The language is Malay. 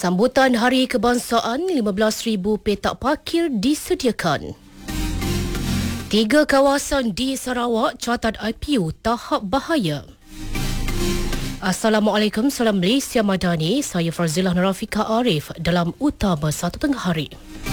Sambutan Hari Kebangsaan, 15,000 petak parkir disediakan. 3 kawasan di Sarawak catat IPU tahap bahaya. Assalamualaikum, salam Malaysia Madani. Saya Farzilah Narafika Arif dalam Utama Satu Tengah Hari.